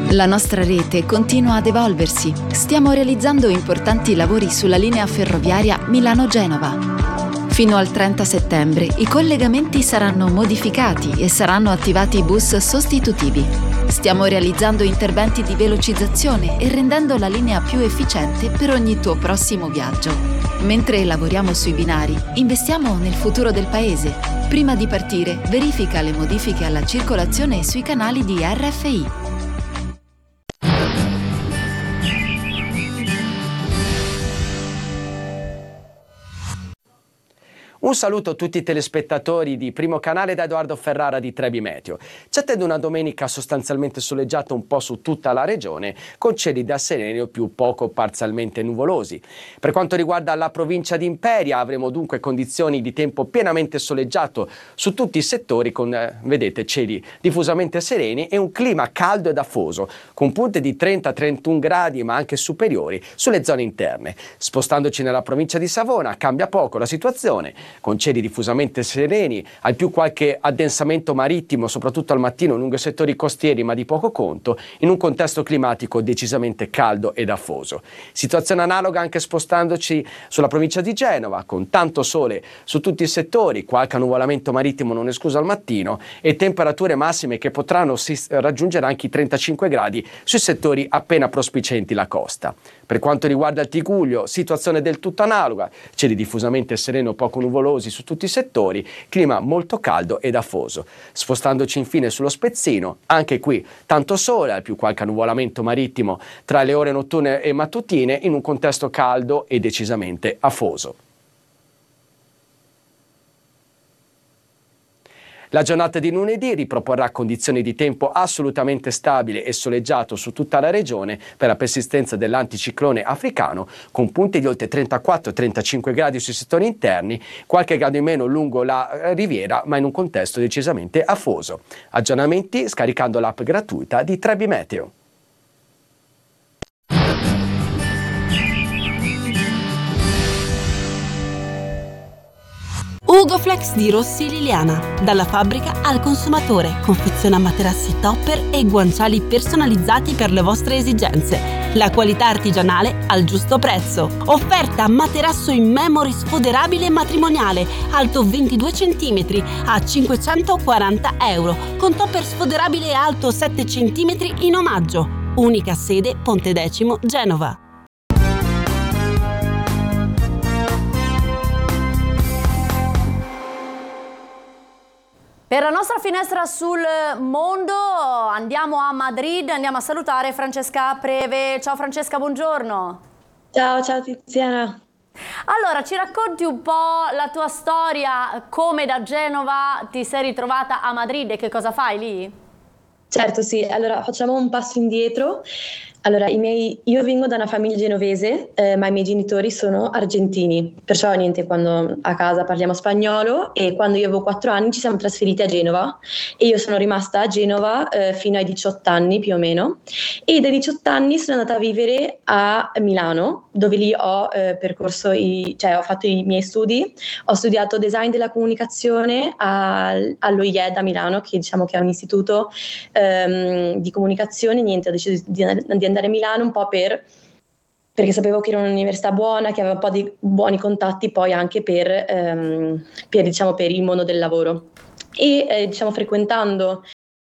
La nostra rete continua ad evolversi. Stiamo realizzando importanti lavori sulla linea ferroviaria Milano-Genova. Fino al 30 settembre i collegamenti saranno modificati e saranno attivati bus sostitutivi. Stiamo realizzando interventi di velocizzazione e rendendo la linea più efficiente per ogni tuo prossimo viaggio. Mentre lavoriamo sui binari, investiamo nel futuro del paese. Prima di partire, verifica le modifiche alla circolazione sui canali di RFI. Un saluto a tutti i telespettatori di Primo Canale da Edoardo Ferrara di Trebi Meteo. Ci attende una domenica sostanzialmente soleggiata un po' su tutta la regione, con cieli da sereni o più poco parzialmente nuvolosi. Per quanto riguarda la provincia di Imperia, avremo dunque condizioni di tempo pienamente soleggiato su tutti i settori con, vedete, cieli diffusamente sereni e un clima caldo ed afoso, con punte di 30-31 gradi ma anche superiori sulle zone interne. Spostandoci nella provincia di Savona cambia poco la situazione, con cieli diffusamente sereni, al più qualche addensamento marittimo, soprattutto al mattino lungo i settori costieri ma di poco conto, in un contesto climatico decisamente caldo ed afoso. Situazione analoga anche spostandoci sulla provincia di Genova, con tanto sole su tutti i settori, qualche annuvolamento marittimo non escluso al mattino e temperature massime che potranno raggiungere anche i 35 gradi sui settori appena prospicienti la costa. Per quanto riguarda il Tigullio, situazione del tutto analoga, cieli diffusamente sereno poco nuvolosi su tutti i settori, clima molto caldo ed afoso. Spostandoci infine sullo Spezzino, anche qui tanto sole, al più qualche annuvolamento marittimo tra le ore notturne e mattutine in un contesto caldo e decisamente afoso. La giornata di lunedì riproporrà condizioni di tempo assolutamente stabile e soleggiato su tutta la regione per la persistenza dell'anticiclone africano, con punte di oltre 34-35 gradi sui settori interni, qualche grado in meno lungo la riviera, ma in un contesto decisamente afoso. Aggiornamenti scaricando l'app gratuita di Trebi Meteo. Ugoflex di Rossi Liliana. Dalla fabbrica al consumatore. Confeziona materassi topper e guanciali personalizzati per le vostre esigenze. La qualità artigianale al giusto prezzo. Offerta materasso in memory sfoderabile matrimoniale, alto 22 cm a 540 euro, con topper sfoderabile alto 7 cm in omaggio. Unica sede Pontedecimo, Genova. Per la nostra finestra sul mondo andiamo a Madrid, andiamo a salutare Francesca Preve. Ciao Francesca, buongiorno. Ciao Tiziana. Allora, ci racconti un po' la tua storia, come da Genova ti sei ritrovata a Madrid e che cosa fai lì? Certo, sì. Allora, facciamo un passo indietro. Allora, io vengo da una famiglia genovese, ma i miei genitori sono argentini, perciò niente, quando a casa parliamo spagnolo, e quando io avevo 4 anni ci siamo trasferiti a Genova e io sono rimasta a Genova fino ai 18 anni più o meno, e dai 18 anni sono andata a vivere a Milano, dove lì ho ho fatto i miei studi. Ho studiato design della comunicazione allo IED a Milano, che diciamo che è un istituto di comunicazione. Niente, ho deciso di andare a Milano un po' perché sapevo che era un'università buona, che aveva un po' di buoni contatti poi anche per il mondo del lavoro. E frequentando,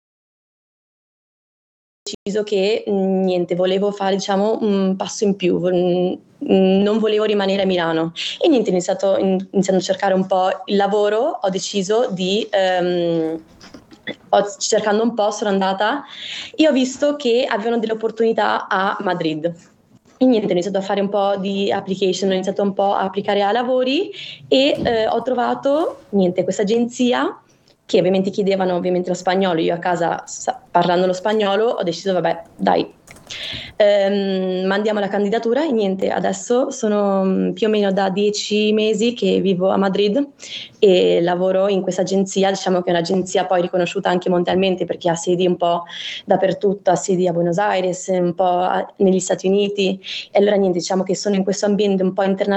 ho deciso che volevo fare un passo in più, non volevo rimanere a Milano e iniziando a cercare un po' il lavoro, ho deciso cercando un po', sono andata e ho visto che avevano delle opportunità a Madrid. E ho iniziato a fare un po' di application, ho iniziato un po' a applicare a lavori e ho trovato questa agenzia che ovviamente chiedevano lo spagnolo. Io a casa parlando lo spagnolo ho deciso vabbè dai, mandiamo la candidatura e adesso sono più o meno da 10 mesi che vivo a Madrid e lavoro in questa agenzia. Diciamo che è un'agenzia poi riconosciuta anche mondialmente perché ha sedi un po' dappertutto, ha sedi a Buenos Aires, un po' negli Stati Uniti, e allora diciamo che sono in questo ambiente un po' internazionale